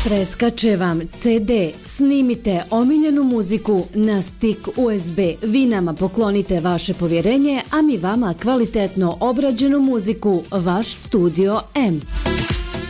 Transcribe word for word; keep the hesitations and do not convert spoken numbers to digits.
Preskače vam ce de, snimite omiljenu muziku na stik u es be. Vi nama poklonite vaše povjerenje, a mi vama kvalitetno obrađenu muziku, vaš Studio M.